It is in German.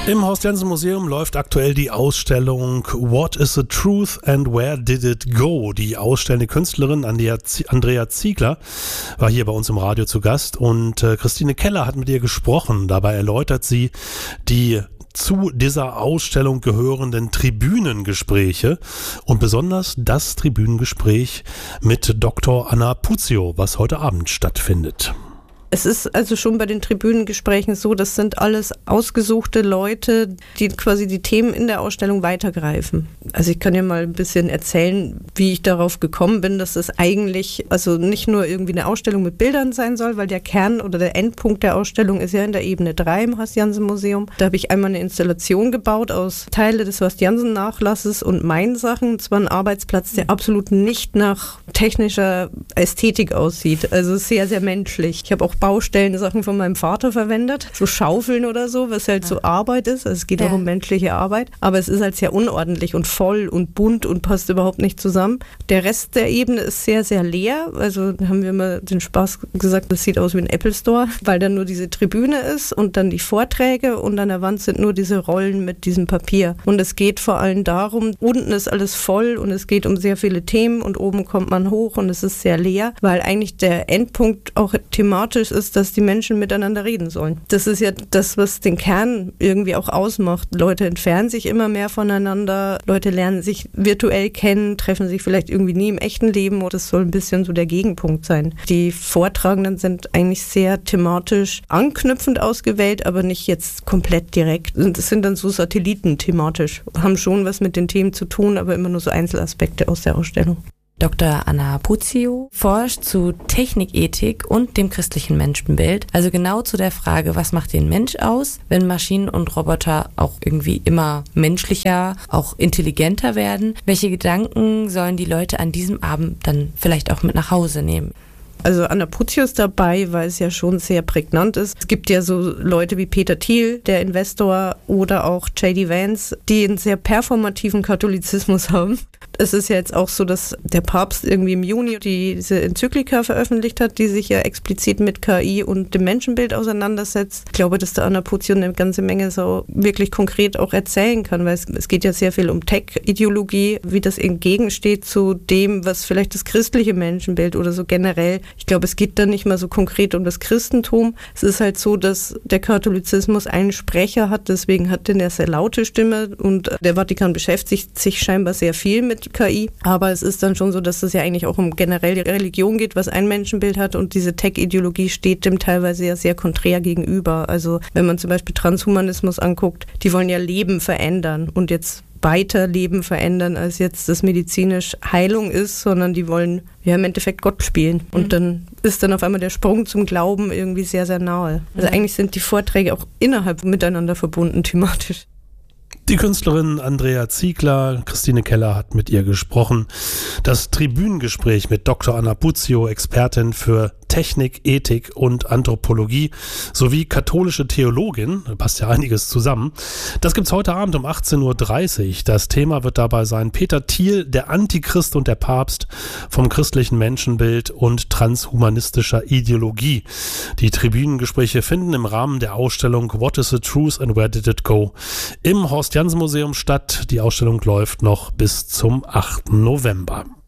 Im Horst-Janssen-Museum läuft aktuell die Ausstellung What is the Truth and Where did it go? Die ausstellende Künstlerin Andrea Ziegler war hier bei uns im Radio zu Gast und Christine Keller hat mit ihr gesprochen. Dabei erläutert sie die zu dieser Ausstellung gehörenden Tribünengespräche und besonders das Tribünengespräch mit Dr. Anna Puzio, was heute Abend stattfindet. Es ist also schon bei den Tribünengesprächen so, das sind alles ausgesuchte Leute, die quasi die Themen in der Ausstellung weitergreifen. Also ich kann ja mal ein bisschen erzählen, wie ich darauf gekommen bin, dass es eigentlich also nicht nur irgendwie eine Ausstellung mit Bildern sein soll, weil der Kern oder der Endpunkt der Ausstellung ist ja in der Ebene 3 im Horst-Janssen-Museum. Da habe ich einmal eine Installation gebaut aus Teile des Horst-Janssen-Nachlasses und meinen Sachen. Es war ein Arbeitsplatz, der absolut nicht nach technischer Ästhetik aussieht. Also sehr, sehr menschlich. Ich habe auch Baustellensachen von meinem Vater verwendet, so Schaufeln oder so, was halt so Arbeit ist. Also es geht auch um menschliche Arbeit, aber es ist halt sehr unordentlich und voll und bunt und passt überhaupt nicht zusammen. Der Rest der Ebene ist sehr, sehr leer. Also haben wir mal den Spaß gesagt, das sieht aus wie ein Apple Store, weil dann nur diese Tribüne ist und dann die Vorträge und an der Wand sind nur diese Rollen mit diesem Papier. Und es geht vor allem darum, unten ist alles voll und es geht um sehr viele Themen und oben kommt man hoch und es ist sehr leer, weil eigentlich der Endpunkt auch thematisch ist, dass die Menschen miteinander reden sollen. Das ist ja das, was den Kern irgendwie auch ausmacht. Leute entfernen sich immer mehr voneinander, Leute lernen sich virtuell kennen, treffen sich vielleicht irgendwie nie im echten Leben und das soll ein bisschen so der Gegenpunkt sein. Die Vortragenden sind eigentlich sehr thematisch anknüpfend ausgewählt, aber nicht jetzt komplett direkt. Das sind dann so Satelliten thematisch, haben schon was mit den Themen zu tun, aber immer nur so Einzelaspekte aus der Ausstellung. Dr. Anna Puzio forscht zu Technikethik und dem christlichen Menschenbild, also genau zu der Frage, was macht den Mensch aus, wenn Maschinen und Roboter auch irgendwie immer menschlicher, auch intelligenter werden. Welche Gedanken sollen die Leute an diesem Abend dann vielleicht auch mit nach Hause nehmen? Also Anna Puzio ist dabei, weil es ja schon sehr prägnant ist. Es gibt ja so Leute wie Peter Thiel, der Investor, oder auch J.D. Vance, die einen sehr performativen Katholizismus haben. Es ist ja jetzt auch so, dass der Papst irgendwie im Juni diese Enzyklika veröffentlicht hat, die sich ja explizit mit KI und dem Menschenbild auseinandersetzt. Ich glaube, dass der Anna Puzio eine ganze Menge so wirklich konkret auch erzählen kann, weil es geht ja sehr viel um Tech-Ideologie, wie das entgegensteht zu dem, was vielleicht das christliche Menschenbild oder so generell. Ich glaube, es geht dann nicht mal so konkret um das Christentum. Es ist halt so, dass der Katholizismus einen Sprecher hat, deswegen hat der eine sehr laute Stimme und der Vatikan beschäftigt sich scheinbar sehr viel mit KI. Aber es ist dann schon so, dass es ja eigentlich auch um generell die Religion geht, was ein Menschenbild hat und diese Tech-Ideologie steht dem teilweise ja sehr konträr gegenüber. Also wenn man zum Beispiel Transhumanismus anguckt, die wollen ja Leben verändern und jetzt weiter Leben verändern, als jetzt das medizinisch Heilung ist, sondern die wollen ja im Endeffekt Gott spielen. Und dann ist dann auf einmal der Sprung zum Glauben irgendwie sehr, sehr nahe. Also eigentlich sind die Vorträge auch innerhalb miteinander verbunden thematisch. Die Künstlerin Andrea Ziegler, Christine Keller hat mit ihr gesprochen. Das Tribünengespräch mit Dr. Anna Puzio, Expertin für Technik, Ethik und Anthropologie sowie katholische Theologin, da passt ja einiges zusammen. Das gibt's heute Abend um 18.30 Uhr. Das Thema wird dabei sein Peter Thiel, der Antichrist und der Papst, vom christlichen Menschenbild und transhumanistischer Ideologie. Die Tribünengespräche finden im Rahmen der Ausstellung What is the Truth and Where did it go? Im Horst-Janssen-Museum statt. Die Ausstellung läuft noch bis zum 8. November.